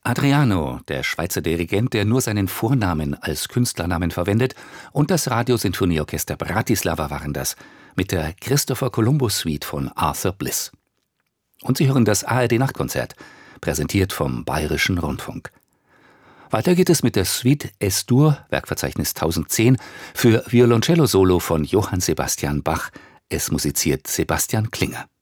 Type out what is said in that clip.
Adriano, der Schweizer Dirigent, der nur seinen Vornamen als Künstlernamen verwendet, und das Radiosinfonieorchester Bratislava waren das, mit der Christopher Columbus Suite von Arthur Bliss. Und Sie hören das ARD-Nachtkonzert, präsentiert vom Bayerischen Rundfunk. Weiter geht es mit der Suite Es-Dur, Werkverzeichnis 1010, für Violoncello-Solo von Johann Sebastian Bach. Es musiziert Sebastian Klinger.